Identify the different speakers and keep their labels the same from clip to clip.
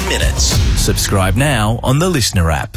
Speaker 1: minutes. Subscribe now on the Listener app.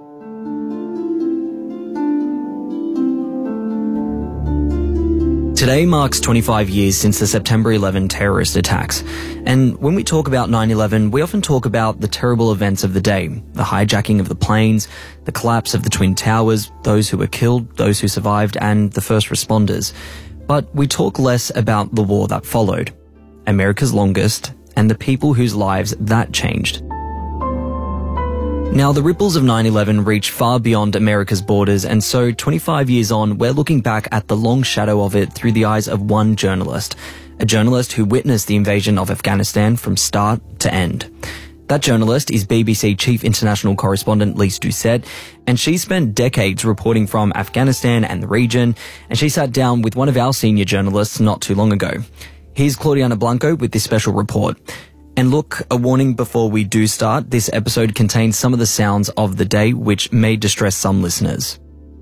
Speaker 2: Today marks 25 years since the September 11 terrorist attacks. And when we talk about 9/11, we often talk about the terrible events of the day, the hijacking of the planes, the collapse of the Twin Towers, those who were killed, those who survived, and the first responders. But we talk less about the war that followed, America's longest, and the people whose lives that changed. Now, the ripples of 9/11 reach far beyond America's borders, and so 25 years on, we're looking back at the long shadow of it through the eyes of one journalist, a journalist who witnessed the invasion of Afghanistan from start to end. That journalist is BBC Chief International Correspondent Lise Doucet, and she spent decades reporting from Afghanistan and the region, and she sat down with one of our senior journalists not too long ago. Here's Claudiana Blanco with this special report. And look, a warning before we do start, this episode contains some of the sounds of the day which may distress some listeners.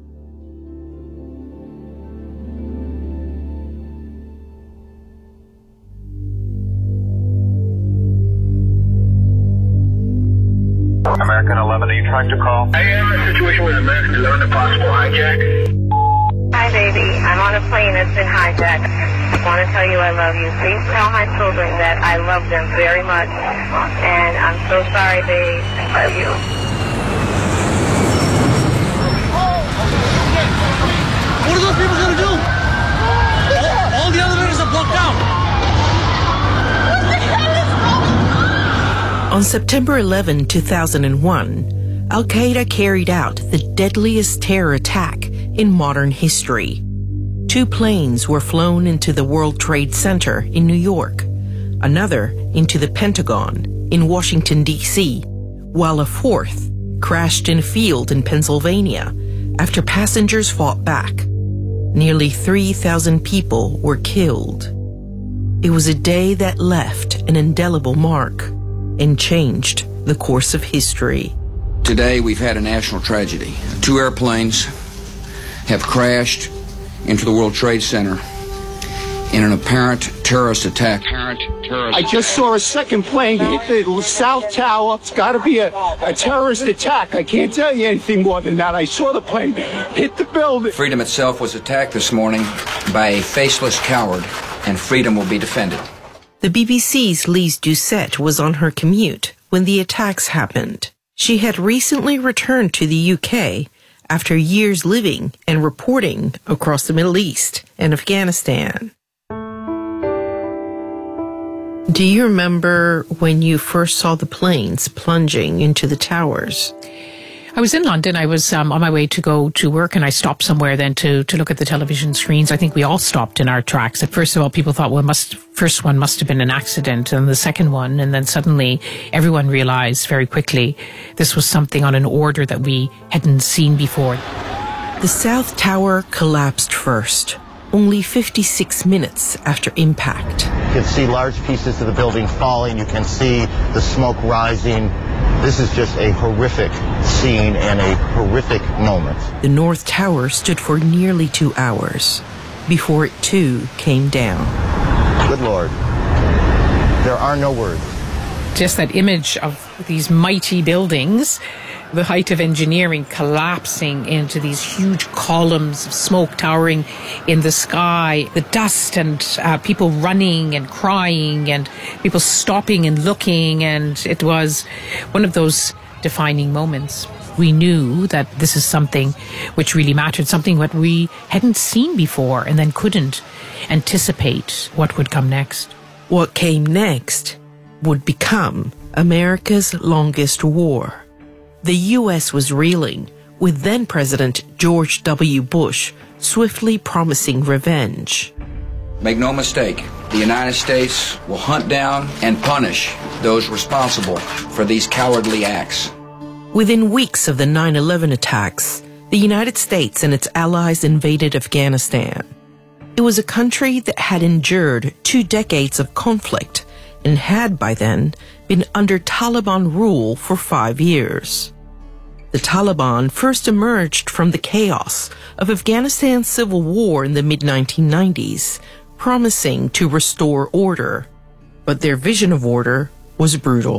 Speaker 3: American 11, are you trying to call?
Speaker 4: I am in a situation with American 11, a possible hijack.
Speaker 5: Hi, baby. I'm on a plane that's been hijacked. I want to tell you I love you. Please tell my children that I love them very much. And I'm so sorry, babe. I love you.
Speaker 6: What are those people going to do? All the elevators are blocked out.
Speaker 7: On September 11, 2001, Al-Qaeda carried out the deadliest terror attack in modern history. 2 planes were flown into the World Trade Center in New York, another into the Pentagon in Washington, D.C., while a 4th crashed in a field in Pennsylvania after passengers fought back. Nearly 3,000 people were killed. It was a day that left an indelible mark and changed the course of history.
Speaker 8: Today we've had a national tragedy. 2 airplanes have crashed into the World Trade Center in an apparent terrorist attack.
Speaker 6: I just saw a second plane hit the South Tower. It's got to be a terrorist attack. I can't tell you anything more than that. I saw the plane hit the building.
Speaker 8: Freedom itself was attacked this morning by a faceless coward, and freedom will be defended.
Speaker 7: The BBC's Lise Doucet was on her commute when the attacks happened. She had recently returned to the UK after years living and reporting across the Middle East and Afghanistan. Do you remember when you first saw the planes plunging into the towers?
Speaker 9: I was in London. I was on my way to go to work, and I stopped somewhere then to look at the television screens. I think we all stopped in our tracks. At first of all, people thought, well, first one must have been an accident, and the second one, and then suddenly everyone realized very quickly this was something on an order that we hadn't seen before.
Speaker 7: The South Tower collapsed first, only 56 minutes after impact.
Speaker 10: You can see large pieces of the building falling. You can see the smoke rising. This is just a horrific scene and a horrific moment.
Speaker 7: The North Tower stood for nearly 2 hours before it too came down.
Speaker 10: Good Lord. There are no words.
Speaker 9: Just that image of these mighty buildings, the height of engineering collapsing into these huge columns of smoke towering in the sky, the dust and people running and crying and people stopping and looking, and it was one of those defining moments. We knew that this is something which really mattered, something that we hadn't seen before and then couldn't anticipate what would come next.
Speaker 7: What came next would become America's longest war. The U.S. was reeling, with then-President George W. Bush swiftly promising revenge.
Speaker 8: Make no mistake, the United States will hunt down and punish those responsible for these cowardly acts.
Speaker 7: Within weeks of the 9/11 attacks, the United States and its allies invaded Afghanistan. It was a country that had endured 2 decades of conflict and had by then been under Taliban rule for 5 years. The Taliban first emerged from the chaos of Afghanistan's civil war in the mid-1990s, promising to restore order. But their vision of order was brutal.